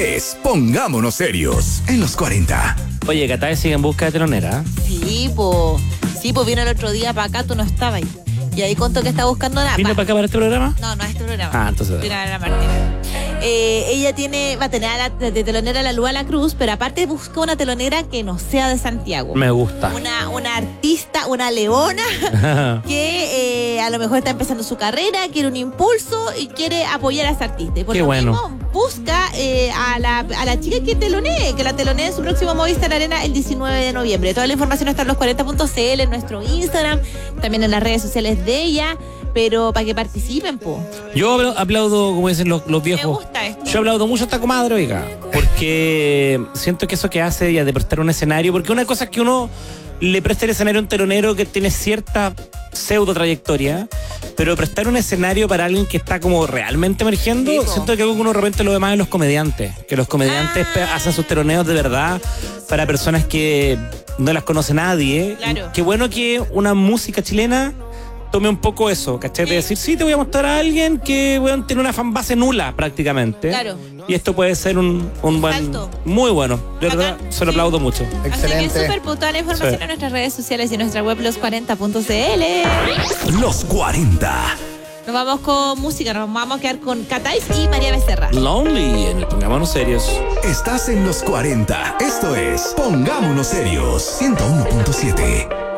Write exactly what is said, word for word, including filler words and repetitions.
es Pongámonos Serios en los cuarenta. Oye, Catay sigue en busca de telonera. Sí, po. Sí, pues vino el otro día para acá, tú no estabas. Y ahí contó que está buscando nada. ¿Vino para acá para este programa? No, no es este programa. Ah, entonces. Vino a la Martina. Eh, ella tiene, va a tener a la, de telonera a la Lua La Cruz, pero aparte busca una telonera que no sea de Santiago. Me gusta. Una, una artista, una leona que eh, a lo mejor está empezando su carrera, quiere un impulso y quiere apoyar a esa artista. Y por Qué lo bueno. mismo busca eh, a, la, a la chica que telonee, que la telonee en su próximo Movistar Arena el diecinueve de noviembre. Toda la información está en los cuarenta punto c l, en nuestro Instagram, también en las redes sociales de ella. Pero para que participen, po. Yo aplaudo, como dicen los, los viejos. Me gusta esto. Yo aplaudo mucho a esta comadre, oiga. Porque siento que eso que hace ella de prestar un escenario. Porque una cosa es que uno le presta el escenario a un telonero que tiene cierta pseudo trayectoria. Pero prestar un escenario para alguien que está como realmente emergiendo, Sí, po. siento que algo que uno de repente lo ve más en los comediantes. Que los comediantes Ah. pe- hacen sus teloneos de verdad para personas que no las conoce nadie. Claro. Qué bueno que una música chilena tome un poco eso, ¿cachai? De decir, sí, te voy a mostrar a alguien que bueno, tiene una fanbase nula prácticamente. Claro. Y esto puede ser un, un buen... Salto. Muy bueno. De Bacán, verdad, se lo sí. aplaudo mucho. Así que Excelente. súper puntual la información Sí. en nuestras redes sociales y en nuestra web los cuarenta punto c l. Los cuarenta. Nos vamos con música, nos vamos a quedar con Catais y María Becerra. Lonely, en el Pongámonos Serios. Estás en los cuarenta. Esto es Pongámonos Serios ciento uno punto siete.